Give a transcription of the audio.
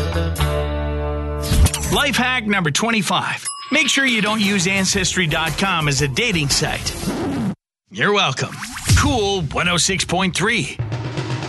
Life hack number 25. Make sure you don't use Ancestry.com as a dating site. You're welcome. Cool 106.3.